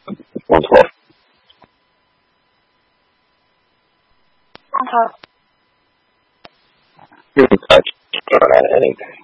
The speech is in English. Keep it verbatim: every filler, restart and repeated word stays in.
one twelve. Uh-huh. You can touch, uh, I think.